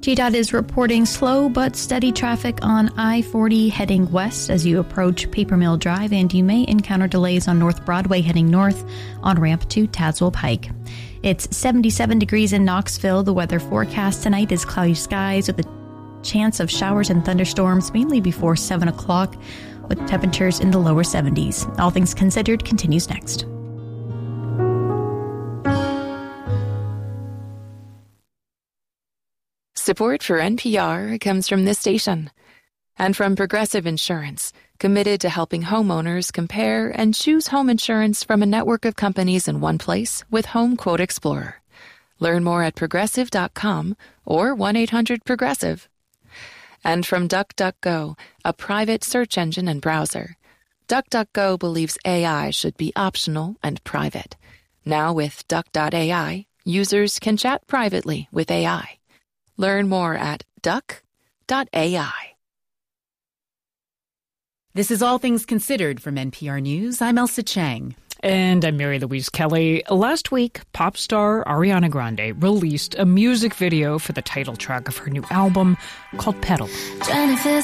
GDOT is reporting slow but steady traffic on I-40 heading west as you approach Paper Mill Drive, and you may encounter delays on North Broadway heading north on ramp to Tazewell Pike. It's 77 degrees in Knoxville. The weather forecast tonight is cloudy skies with a chance of showers and thunderstorms mainly before 7 o'clock, with temperatures in the lower 70s. All Things Considered continues next. Support for NPR comes from this station and from Progressive Insurance, committed to helping homeowners compare and choose home insurance from a network of companies in one place with Home Quote Explorer. Learn more at progressive.com or 1-800-PROGRESSIVE. And from DuckDuckGo, a private search engine and browser. DuckDuckGo believes AI should be optional and private. Now with Duck.ai, users can chat privately with AI. Learn more at duck.ai. This is All Things Considered from NPR News. I'm Elsa Chang. And I'm Mary Louise Kelly. Last week, pop star Ariana Grande released a music video for the title track of her new album called Pedal. Trying to feel